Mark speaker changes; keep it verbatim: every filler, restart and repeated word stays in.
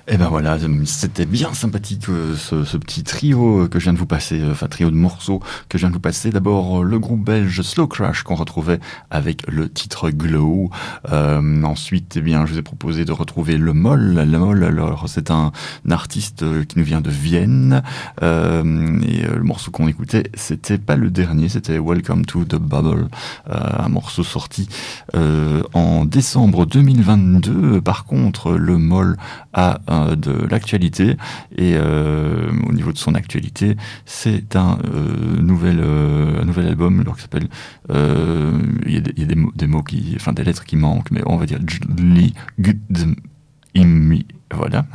Speaker 1: Et ben voilà, c'était bien sympathique euh, ce, ce petit trio que je viens de vous passer, euh, enfin trio de morceaux que je viens de vous passer. D'abord le groupe belge Slow Crash qu'on retrouvait avec le titre Glow. Euh, ensuite, eh bien, je vous ai proposé de retrouver Le Moll. Le Moll, alors c'est un, un artiste qui nous vient de Vienne. Euh, et le morceau qu'on écoutait, c'était pas le dernier, c'était Welcome to the Bubble, euh, un morceau sorti euh, en décembre deux mille vingt-deux. Par contre, Le Moll a euh, de l'actualité et euh, au niveau de son actualité, c'est un euh, nouvel euh, un nouvel album alors, qui s'appelle euh, il y a, des, il y a des, mots, des mots qui, enfin des lettres qui manquent, mais on va dire Jli Gudmi, voilà.